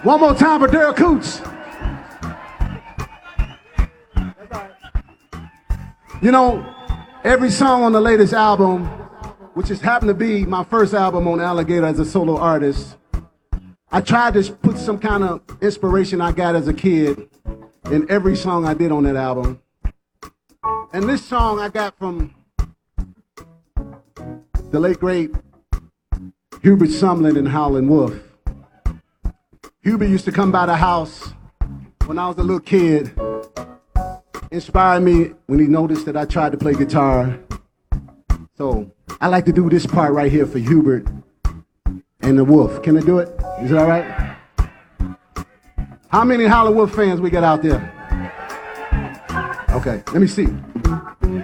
One more time for Daryl Coots. You know, every song on the latest album, which has happened to be my first album on Alligator as a solo artist, I tried to put some kind of inspiration I got as a kid in every song I did on that album. And this song I got from the late great Hubert Sumlin and Howlin' Wolf. Hubert used to come by the house when I was a little kid, inspired me when he noticed that I tried to play guitar. So I like to do this part right here for Hubert and the Wolf. Can I do it? Is it all right? How many Howlin' Wolf fans we got out there? Okay, let me see.